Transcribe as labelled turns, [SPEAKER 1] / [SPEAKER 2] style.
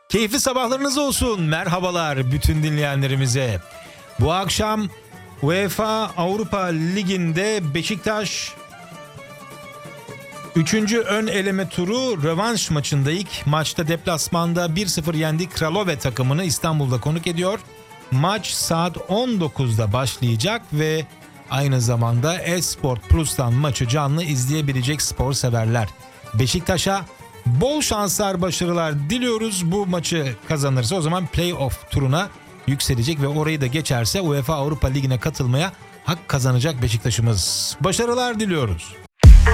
[SPEAKER 1] Keyifli sabahlarınız olsun. Merhabalar bütün dinleyenlerimize. Bu akşam UEFA Avrupa Ligi'nde Beşiktaş 3. ön eleme turu rövanş maçında ilk maçta deplasmanda 1-0 yendi Kralove takımını İstanbul'da konuk ediyor. Maç saat 19'da başlayacak ve aynı zamanda Esport Plus'tan maçı canlı izleyebilecek spor severler. Beşiktaş'a bol şanslar, başarılar diliyoruz. Bu maçı kazanırsa o zaman playoff turuna yükselecek ve orayı da geçerse UEFA Avrupa Ligi'ne katılmaya hak kazanacak Beşiktaş'ımız. Başarılar diliyoruz.